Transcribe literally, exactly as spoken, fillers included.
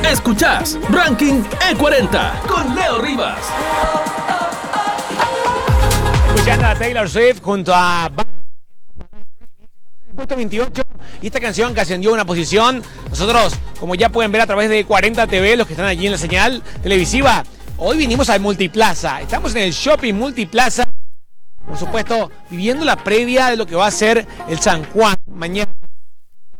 Escuchás Ranking E cuarenta con Leo Rivas. Escuchando a Taylor Swift junto a puesto veintiocho, y esta canción que ascendió una posición. Nosotros, como ya pueden ver a través de cuarenta T V, los que están allí en la señal televisiva, hoy vinimos al Multiplaza. Estamos en el Shopping Multiplaza, por supuesto, viviendo la previa de lo que va a ser el San Juan mañana.